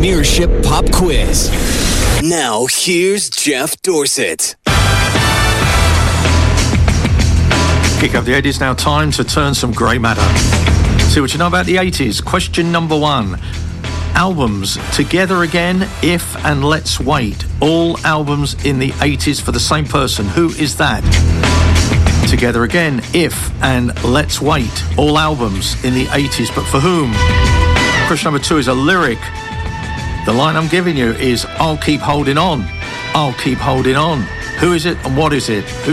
Premiership Pop Quiz. Now, here's Jeff Dorsett. Kick up the 80s, now time to turn some grey matter. See what you know about the 80s. Question number 1. Albums: Together Again, If and Let's Wait. All albums in the 80s for the same person. Who is that? Together Again, If and Let's Wait. All albums in the 80s, but for whom? Question number 2 is a lyric. The line I'm giving you is, I'll keep holding on. I'll keep holding on. Who is it and what is it?